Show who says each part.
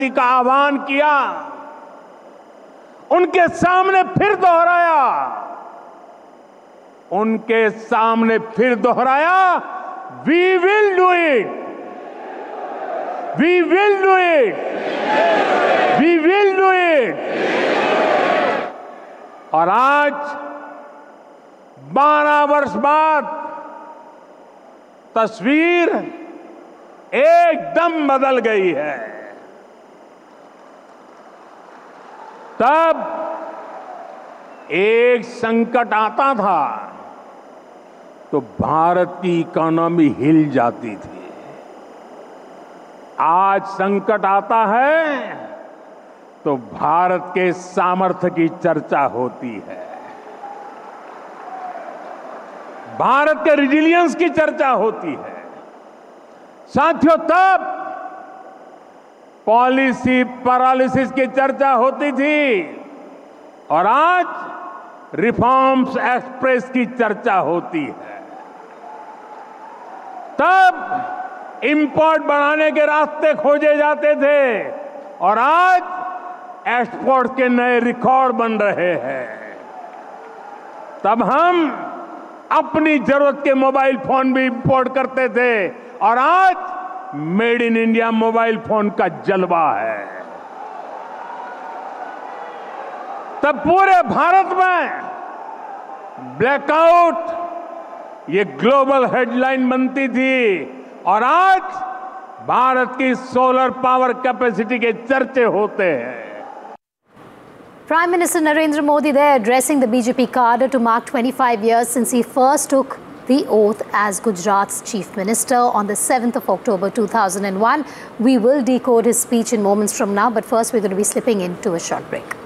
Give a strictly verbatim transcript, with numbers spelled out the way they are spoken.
Speaker 1: का आह्वान किया, उनके सामने फिर दोहराया, उनके सामने फिर दोहराया, we will do it, we will do it, we will do it. और आज बारह वर्ष बाद तस्वीर एकदम बदल गई है। तब एक संकट आता था तो भारत की इकोनॉमी हिल जाती थी। आज संकट आता है तो भारत के सामर्थ्य की चर्चा होती है, भारत के रिजिलियंस की चर्चा होती है। साथियों, तब पॉलिसी पैरालिसिस की चर्चा होती थी और आज रिफॉर्म्स एक्सप्रेस की चर्चा होती है। तब इंपोर्ट बढ़ाने के रास्ते खोजे जाते थे और आज एक्सपोर्ट के नए रिकॉर्ड बन रहे हैं। तब हम अपनी जरूरत के मोबाइल फोन भी इंपोर्ट करते थे और आज made in India mobile phone का जलवा है। तब पूरे भारत में ब्लैकआउट ये ग्लोबल हेडलाइन बनती थी और आज भारत की सोलर पावर कैपेसिटी के चर्चे होते हैं।
Speaker 2: Prime Minister Narendra Modi there addressing the B J P cadre to mark twenty-five years since he first took the oath as Gujarat's Chief Minister on the seventh of October two thousand one. We will decode his speech in moments from now, but first we're going to be slipping into a short break.